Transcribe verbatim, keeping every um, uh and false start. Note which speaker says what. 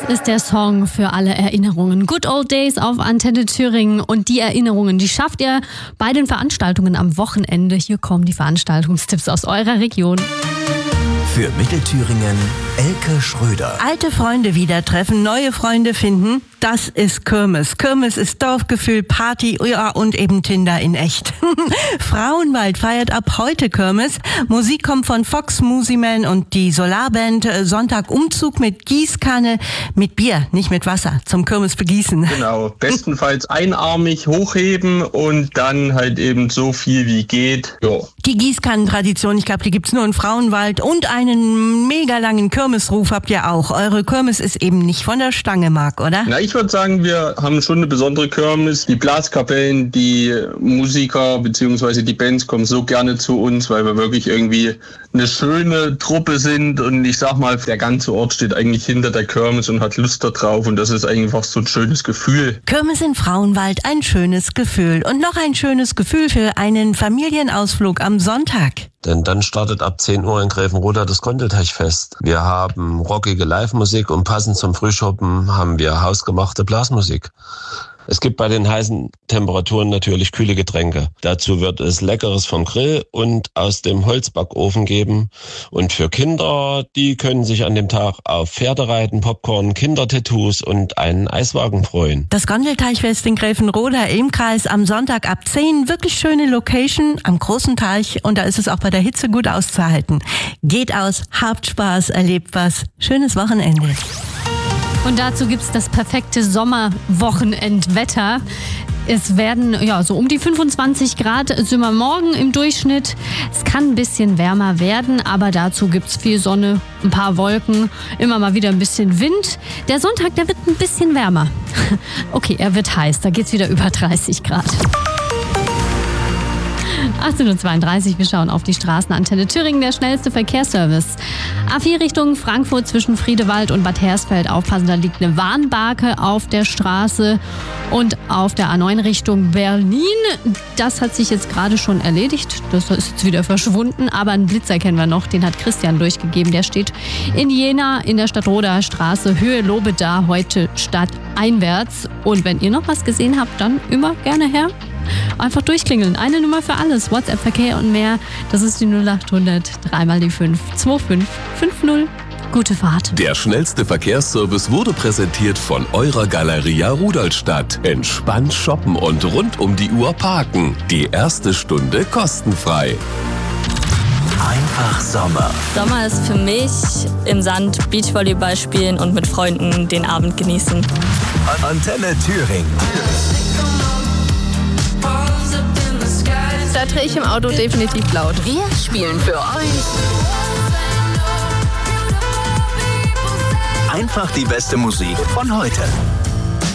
Speaker 1: ist der Song für alle Erinnerungen. Good Old Days auf Antenne Thüringen. Und die Erinnerungen, die schafft ihr bei den Veranstaltungen am Wochenende. Hier kommen die Veranstaltungstipps aus eurer Region.
Speaker 2: Für Mittelthüringen Elke Schröder.
Speaker 3: Alte Freunde wieder treffen, neue Freunde finden, das ist Kirmes. Kirmes ist Dorfgefühl, Party, ja, und eben Tinder in echt. Frauenwald feiert ab heute Kirmes. Musik kommt von Fox, Musiman und die Solarband. Sonntag Umzug mit Gießkanne, mit Bier, nicht mit Wasser, zum Kirmes begießen.
Speaker 4: Genau, bestenfalls einarmig hochheben und dann halt eben so viel wie geht. Jo.
Speaker 3: Die Gießkannentradition, ich glaube, die gibt's nur in Frauenwald, und einen mega langen Kirmesruf habt ihr auch. Eure Kirmes ist eben nicht von der Stange, Marc, oder?
Speaker 4: Na, ich würde sagen, wir haben schon eine besondere Kirmes. Die Blaskapellen, die Musiker bzw. die Bands kommen so gerne zu uns, weil wir wirklich irgendwie eine schöne Truppe sind, und ich sag mal, der ganze Ort steht eigentlich hinter der Kirmes und hat Lust da drauf, und das ist einfach so ein schönes Gefühl.
Speaker 3: Kirmes in Frauenwald, ein schönes Gefühl. Und noch ein schönes Gefühl für einen Familienausflug am Sonntag.
Speaker 5: Denn dann startet ab zehn Uhr in Gräfenroda das Gondelteichfest. Wir haben rockige Live-Musik und passend zum Frühschoppen haben wir hausgemachte Blasmusik. Es gibt bei den heißen Temperaturen natürlich kühle Getränke. Dazu wird es Leckeres vom Grill und aus dem Holzbackofen geben. Und für Kinder, die können sich an dem Tag auf Pferdereiten, Popcorn, Kindertattoos und einen Eiswagen freuen.
Speaker 3: Das Gondelteichfest in Gräfenroda im Kreis am Sonntag ab zehn. Wirklich schöne Location am großen Teich, und da ist es auch bei der Hitze gut auszuhalten. Geht aus, habt Spaß, erlebt was. Schönes Wochenende.
Speaker 1: Und dazu gibt's das perfekte Sommerwochenendwetter. Es werden ja so um die fünfundzwanzig Grad sind wir morgen im Durchschnitt. Es kann ein bisschen wärmer werden, aber dazu gibt's viel Sonne, ein paar Wolken, immer mal wieder ein bisschen Wind. Der Sonntag, der wird ein bisschen wärmer. Okay, er wird heiß, da geht's wieder über dreißig Grad. achtzehn Uhr zweiunddreißig, wir schauen auf die Straßen. Antenne Thüringen, der schnellste Verkehrsservice. A vier Richtung Frankfurt zwischen Friedewald und Bad Hersfeld. Aufpassen, da liegt eine Warnbarke auf der Straße. Und auf der A neun Richtung Berlin, das hat sich jetzt gerade schon erledigt. Das ist jetzt wieder verschwunden, aber einen Blitzer kennen wir noch, den hat Christian durchgegeben. Der steht in Jena in der Stadtroder Straße, Höhe Lobeda, heute stadteinwärts. Und wenn ihr noch was gesehen habt, dann immer gerne her. Einfach durchklingeln. Eine Nummer für alles. WhatsApp, Verkehr und mehr. Das ist die null acht hundert, dreimal die fünf, zwei fünf fünf null. Gute Fahrt.
Speaker 2: Der schnellste Verkehrsservice wurde präsentiert von eurer Galeria Rudolstadt. Entspannt shoppen und rund um die Uhr parken. Die erste Stunde kostenfrei. Einfach Sommer.
Speaker 6: Sommer ist für mich im Sand Beachvolleyball spielen und mit Freunden den Abend genießen.
Speaker 2: Antenne Thüringen.
Speaker 7: Da drehe ich im Auto definitiv laut.
Speaker 8: Wir spielen für euch
Speaker 2: Einfach die beste Musik von heute.